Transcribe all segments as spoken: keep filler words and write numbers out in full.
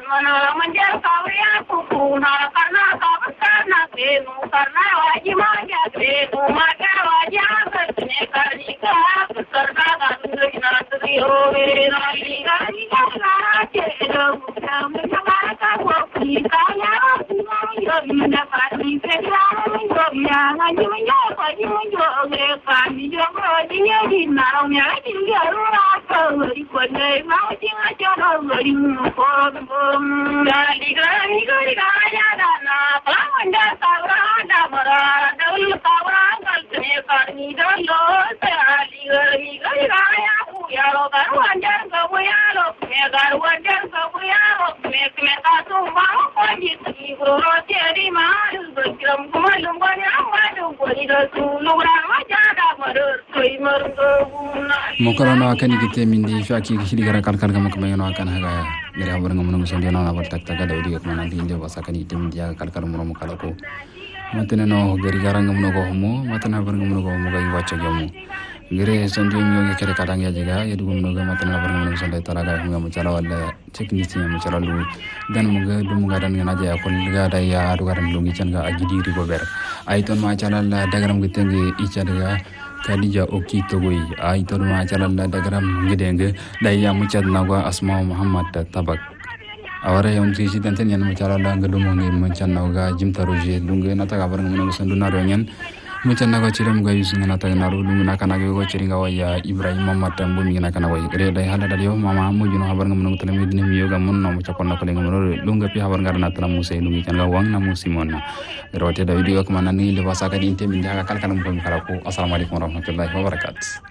mana menjadi kawya kupuna karena kau karena kenu karena wajib manja kenu maka wajib berkenekar jika beserta dengan nanti hobi nanti nanti karena cedok bukan menjalankan waktu kaya yang mendapat dikejar yang hanya menjawab hanya menjawab kami juga dia di narangnya dia rasa ikut mau tinggal jalan dari mumpung dari kami kami kaya dana pelawan dasar ada berada di kawasan kalkunikan ni dulu sekali kami kami kaya ya lo karuan jangan kamu ya lo ya karuan jangan kamu ya lo me kasu mau pergi pergi bro jadi mahal berkirim kumalum banyak malum pergi dulu ramah jaga merur koi merunguna mokalana akani kite mindi faki hidikara kalkal gam kamayano akan haga gere habar ngamun ngusen dina na bartak taga dawdi ak manan dinde wasakani item dia kalkal muno mukalako matene no gari garanga muno go homo matana habar ngamun go homo gai wacha gamu gere sonjo mi yoge kere kadang ya jaga yedu muno ga matana habar ngamun ngusen dai taraga ngam chala wala teknisi ngam chala lu dan muga dum gadan ngana ja kon ga da ya adu garan lungi canga agidi ri go ber ay ton ma chala la dagaram gitenge icha daga Khadija Oki Togoi ay to ma chala la dagaram ngidenge dai ya mucad nagwa Asma Muhammad Tabak awara yon tisi tanten yan mucala la ngadumo ngi mancan naga jimta roje dunga nata gabar ngamun ngusen duna ronyan mucan naga ciram ga yus ngana ta naru dunga nakana go ciringa waya Ibrahim Muhammad tambu mi nakana waya re dai hala dal yo mama mu juno habar ngamun ngutale mi dine mi yoga mun no mucakon nakale ngamun dunga pi habar ngarana tala musay dungi kan ga wang na musimona rawate da video ko manani le wasa ka dinte min jaga kal kalam ko kala ko assalamu alaikum warahmatullahi wabarakatuh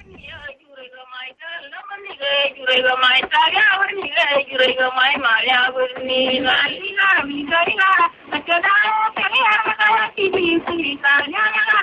Jurega mai taga warni jurega mai maya warni la la mi ga ila kada ta ya ka ti bi ti ta ya